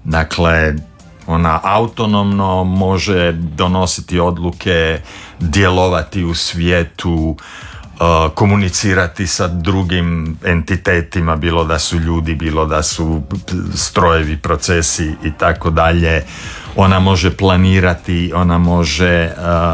Dakle, ona autonomno može donositi odluke, djelovati u svijetu, komunicirati sa drugim entitetima, bilo da su ljudi, bilo da su strojevi, procesi i tako dalje. Ona može planirati, ona može...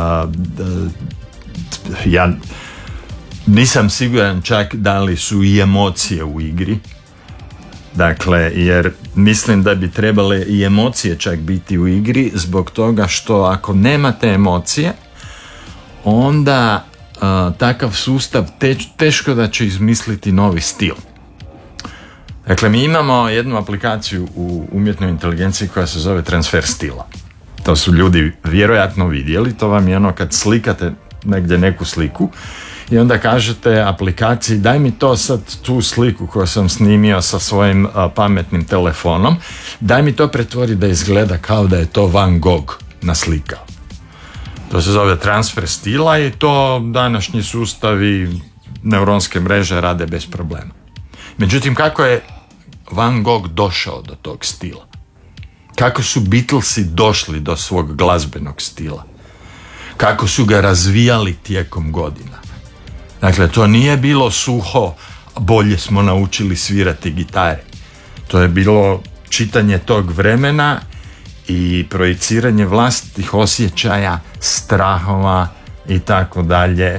Ja nisam siguran čak da li su i emocije u igri. Dakle, jer mislim da bi trebale i emocije čak biti u igri, zbog toga što ako nemate emocije, onda takav sustav teško da će izmisliti novi stil. Dakle, mi imamo jednu aplikaciju u umjetnoj inteligenciji koja se zove transfer stila. To su ljudi vjerojatno vidjeli, to vam je ono kad slikate negdje neku sliku i onda kažete aplikaciji daj mi to sad tu sliku koju sam snimio sa svojim pametnim telefonom, daj mi to pretvori da izgleda kao da je to Van Gogh naslikao. To se zove transfer stila i to današnji sustavi neuronske mreže rade bez problema. Međutim, kako je Van Gogh došao do tog stila? Kako su Beatlesi došli do svog glazbenog stila? Kako su ga razvijali tijekom godina? Dakle, to nije bilo suho, bolje smo naučili svirati gitare. To je bilo čitanje tog vremena i projiciranje vlastitih osjećaja, strahova i tako dalje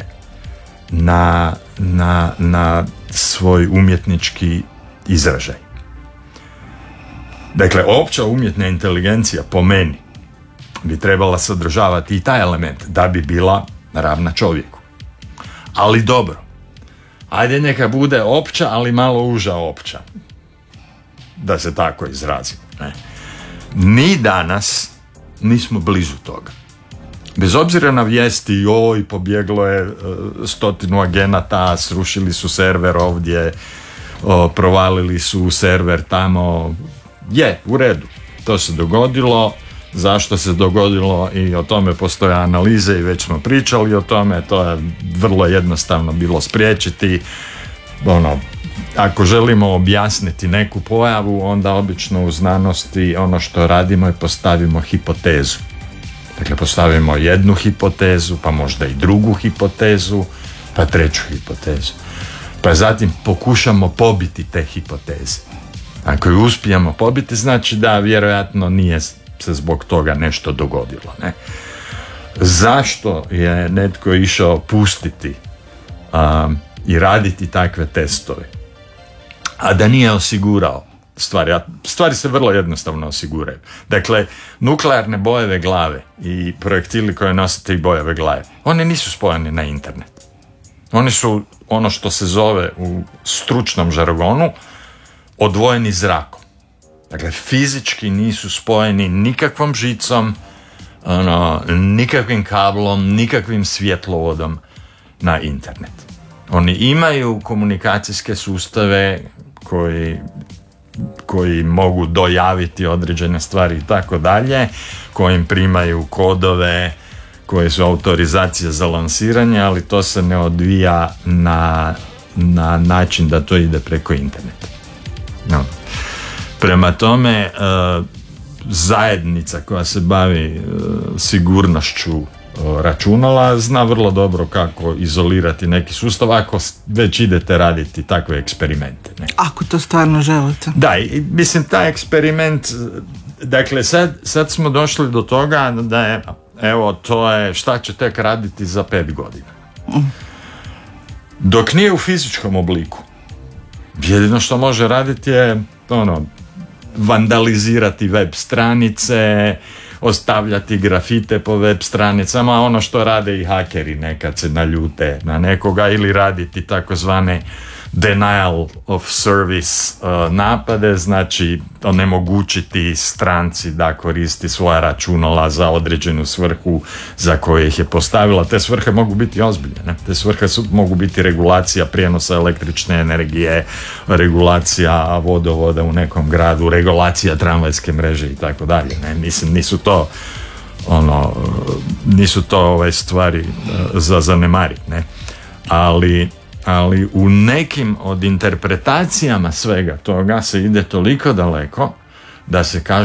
na svoj umjetnički izražaj. Dakle, opća umjetna inteligencija po meni bi trebala sadržavati i taj element da bi bila ravna čovjeku. Ali dobro, ajde neka bude opća, ali malo uža opća, da se tako izrazim. Ne? Mi danas nismo blizu toga. Bez obzira na vijesti, joj, pobjeglo je 100 agenata, srušili su server ovdje, provalili su server tamo, je, u redu, to se dogodilo. Zašto se dogodilo i o tome postoje analize i već smo pričali o tome, to je vrlo jednostavno bilo spriječiti. Ako želimo objasniti neku pojavu, onda obično u znanosti ono što radimo je postavimo hipotezu. Dakle, postavimo jednu hipotezu, pa možda i drugu hipotezu, pa treću hipotezu. Pa zatim pokušamo pobiti te hipoteze. Ako ju uspijemo pobiti, znači da vjerojatno nije se zbog toga nešto dogodilo. Ne? Zašto je netko išao pustiti i raditi takve testove, a da nije osigurao stvari se vrlo jednostavno osiguraju. Dakle, nuklearne bojeve glave i projektili koje nose te bojeve glave, one nisu spojeni na internet. Oni su ono što se zove u stručnom žargonu odvojeni zrakom. Dakle, fizički nisu spojeni nikakvom žicom, nikakvim kablom, nikakvim svjetlovodom na internet. Oni imaju komunikacijske sustave koji mogu dojaviti određene stvari i tako dalje, koji primaju kodove, koje su autorizacije za lansiranje, ali to se ne odvija na način da to ide preko interneta. No. Prema tome, zajednica koja se bavi sigurnošću računala zna vrlo dobro kako izolirati neki sustav ako već idete raditi takve eksperimente. Ne? Ako to stvarno želite. Da, i mislim taj eksperiment, dakle sad smo došli do toga da je, evo, to je šta će tek raditi za 5 godina. Dok nije u fizičkom obliku, jedino što može raditi je vandalizirati web stranice, ostavljati grafite po web stranicama, ono što rade i hakeri nekad se naljute na nekoga, ili raditi takozvane denial of service napade, znači onemogućiti stranci da koristi svoja računala za određenu svrhu za koju ih je postavila. Te svrhe mogu biti ozbiljne. Ne? Te svrhe mogu biti regulacija prijenosa električne energije, regulacija vodovoda u nekom gradu, regulacija tramvajske mreže i tako dalje. Mislim, nisu to ove stvari za zanemariti. Ne? Ali u nekim od interpretacijama svega toga se ide toliko daleko da se kaže